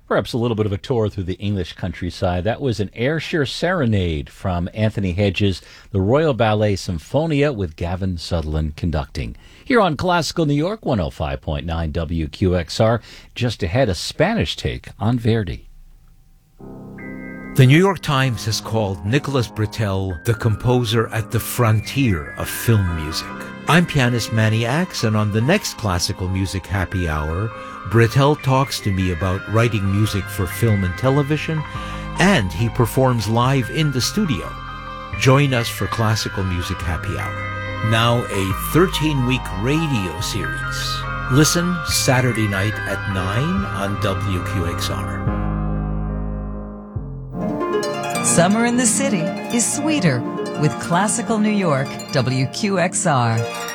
Perhaps a little bit of a tour through the English countryside. That was an Ayrshire Serenade from Anthony Hedges, the Royal Ballet Symphonia with Gavin Sutherland conducting. Here on Classical New York, 105.9 WQXR. Just ahead, a Spanish take on Verdi. The New York Times has called Nicholas Britell the composer at the frontier of film music. I'm pianist Manny Axe, and on the next Classical Music Happy Hour, Britell talks to me about writing music for film and television, and he performs live in the studio. Join us for Classical Music Happy Hour. Now a 13-week radio series. Listen Saturday night at 9 on WQXR. Summer in the city is sweeter with Classical New York, WQXR.